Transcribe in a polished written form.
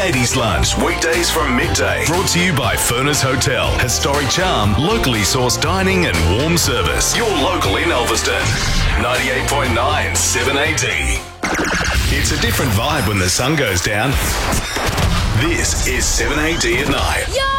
780's Lunch, weekdays from midday. Brought to you by Furness Hotel. Historic charm, locally sourced dining and warm service. Your local in Elverston. 98.9 780. It's a different vibe when the sun goes down. This is 780 at night.